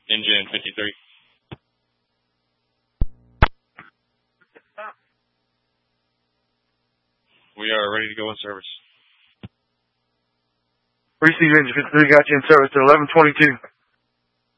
Engine 53. We are ready to go in service. Receive Engine 53, got you in service at 11:22.